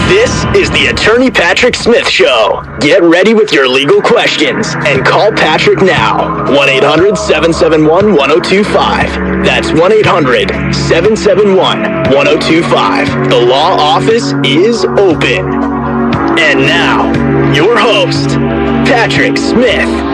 This is the Attorney Patrick Smith Show. Get ready with your legal questions and call Patrick now. 1-800-771-1025. That's 1-800-771-1025. The law office is open. And now, your host, Patrick Smith.